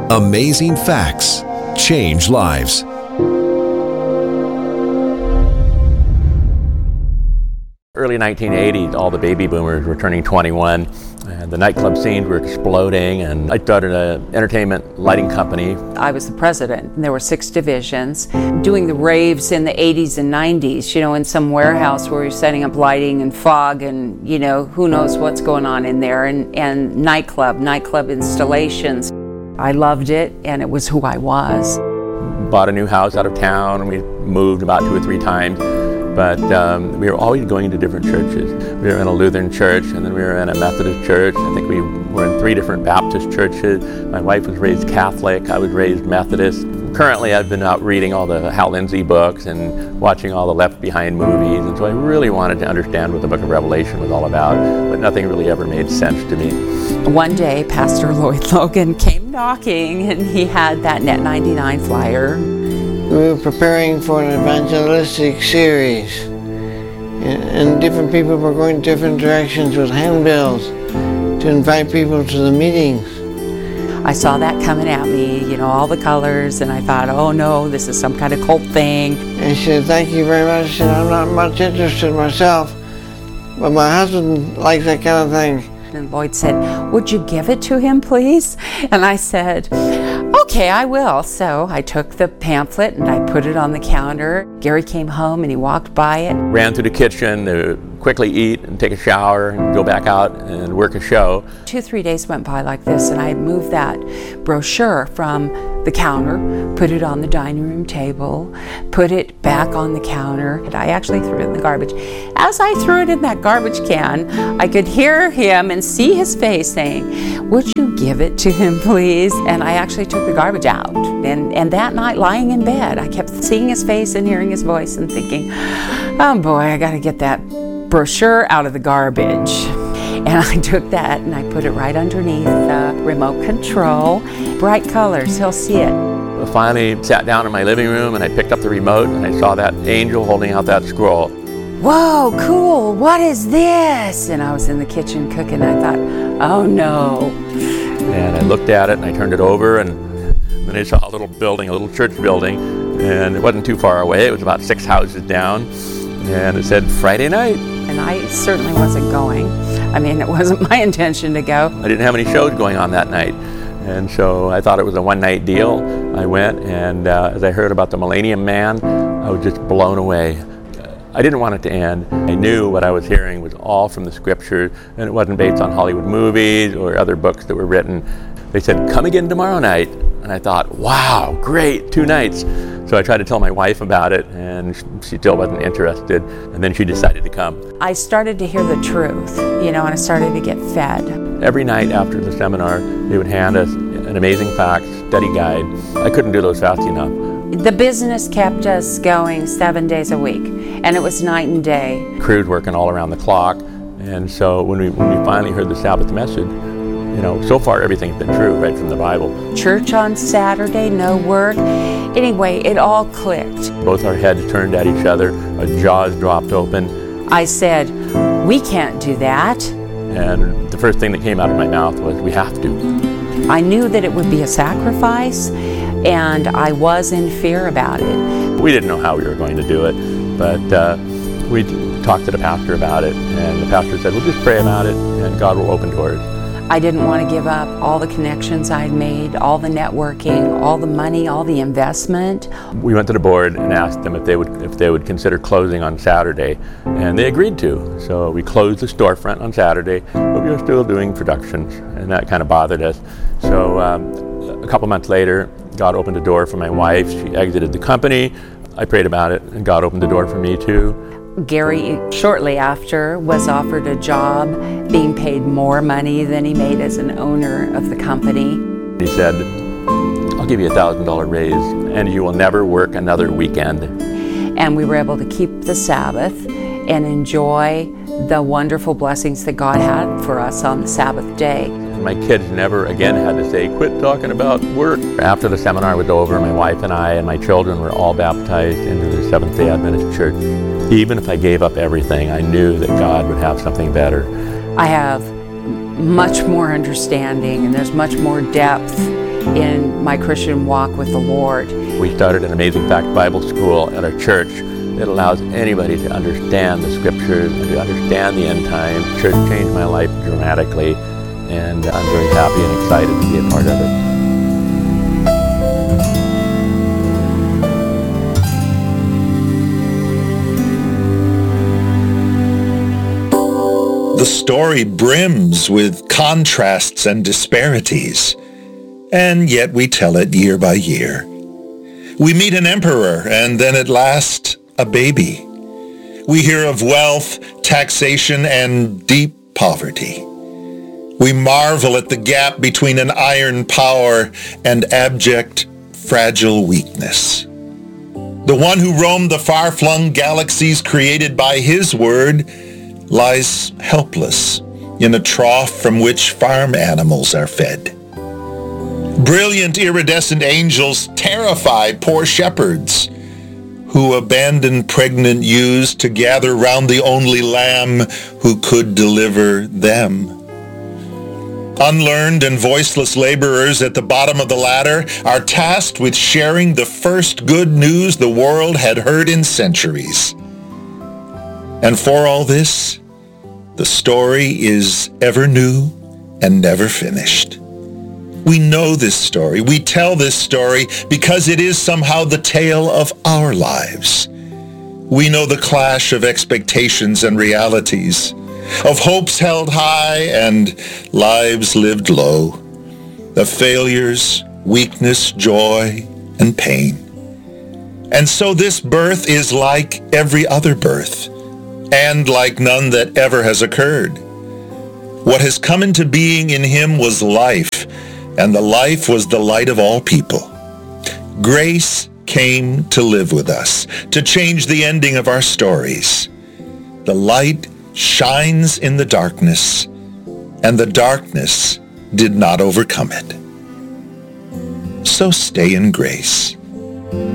Amazing facts change lives. Early 1980s, all the baby boomers were turning 21, and the nightclub scenes were exploding, and I started an entertainment lighting company. I was the president, and there were 6 divisions, doing the raves in the 80s and 90s, in some warehouse where you're setting up lighting and fog and, who knows what's going on in there, and nightclub installations. I loved it, and it was who I was. Bought a new house out of town, and we moved about 2 or 3 times. But we were always going to different churches. We were in a Lutheran church, and then we were in a Methodist church. I think we were in 3 different Baptist churches. My wife was raised Catholic. I was raised Methodist. Currently, I've been out reading all the Hal Lindsey books and watching all the Left Behind movies. And so I really wanted to understand what the book of Revelation was all about, but nothing really ever made sense to me. One day, Pastor Lloyd Logan came knocking, and he had that Net 99 flyer. We were preparing for an evangelistic series, and different people were going different directions with handbills to invite people to the meetings. I saw that coming at me, all the colors, and I thought, oh no, this is some kind of cult thing. And she said, thank you very much, and I'm not much interested myself, but my husband likes that kind of thing. And Lloyd said, would you give it to him, please? And I said, okay, I will. So I took the pamphlet and I put it on the counter. Gary came home and he walked by it. Ran through the kitchen to quickly eat and take a shower and go back out and work a show. 2-3 days went by like this, and I moved that brochure from the counter, put it on the dining room table, put it back on the counter. I actually threw it in the garbage. As I threw it in that garbage can, I could hear him and see his face saying, would you give it to him, please? And I actually took the garbage out. And that night, lying in bed, I kept seeing his face and hearing his voice and thinking, oh boy, I gotta get that brochure out of the garbage. And I took that and I put it right underneath the remote control. Bright colors, he'll see it. I finally sat down in my living room and I picked up the remote and I saw that angel holding out that scroll. Whoa, cool, what is this? And I was in the kitchen cooking, I thought, oh no. And I looked at it and I turned it over, and then I saw a little building, a little church building, and it wasn't too far away. It was about 6 houses down, and it said Friday night. And I certainly wasn't going. It wasn't my intention to go. I didn't have any shows going on that night, and so I thought it was a one-night deal. I went, and as I heard about the Millennium Man, I was just blown away. I didn't want it to end. I knew what I was hearing was all from the scriptures, and it wasn't based on Hollywood movies or other books that were written. They said, come again tomorrow night. And I thought, wow, great, 2 nights. So I tried to tell my wife about it, and she still wasn't interested. And then she decided to come. I started to hear the truth, and I started to get fed. Every night after the seminar, they would hand us an amazing facts study guide. I couldn't do those fast enough. The business kept us going 7 days a week, and it was night and day. Crews working all around the clock. And so when we finally heard the Sabbath message, so far everything's been true right from the Bible. Church on Saturday, no work. Anyway, it all clicked. Both our heads turned at each other, our jaws dropped open. I said, we can't do that. And the first thing that came out of my mouth was, we have to. I knew that it would be a sacrifice, and I was in fear about it. We didn't know how we were going to do it, but we talked to the pastor about it, and the pastor said, we'll just pray about it, and God will open doors. I didn't want to give up all the connections I'd made, all the networking, all the money, all the investment. We went to the board and asked them if they would consider closing on Saturday, and they agreed to. So we closed the storefront on Saturday, but we were still doing productions, and that kind of bothered us. So a couple months later, God opened the door for my wife. She exited the company. I prayed about it, and God opened the door for me too. Gary, shortly after, was offered a job being paid more money than he made as an owner of the company. He said, I'll give you a $1,000 raise, and you will never work another weekend. And we were able to keep the Sabbath and enjoy the wonderful blessings that God had for us on the Sabbath day. My kids never again had to say, quit talking about work. After the seminar was over, my wife and I and my children were all baptized into the Seventh-day Adventist Church. Even if I gave up everything, I knew that God would have something better. I have much more understanding, and there's much more depth in my Christian walk with the Lord. We started an Amazing Fact Bible School at our church that allows anybody to understand the Scriptures and to understand the end times. Church changed my life dramatically, and I'm very happy and excited to be a part of it. The story brims with contrasts and disparities, and yet we tell it year by year. We meet an emperor, and then at last, a baby. We hear of wealth, taxation, and deep poverty. We marvel at the gap between an iron power and abject, fragile weakness. The one who roamed the far-flung galaxies created by his word lies helpless in a trough from which farm animals are fed. Brilliant iridescent angels terrify poor shepherds who abandon pregnant ewes to gather round the only lamb who could deliver them. Unlearned and voiceless laborers at the bottom of the ladder are tasked with sharing the first good news the world had heard in centuries. And for all this, the story is ever new and never finished. We know this story. We tell this story because it is somehow the tale of our lives. We know the clash of expectations and realities, of hopes held high and lives lived low, of failures, weakness, joy, and pain. And so this birth is like every other birth, and like none that ever has occurred. What has come into being in him was life, and the life was the light of all people. Grace came to live with us, to change the ending of our stories. The light shines in the darkness, and the darkness did not overcome it. So stay in grace.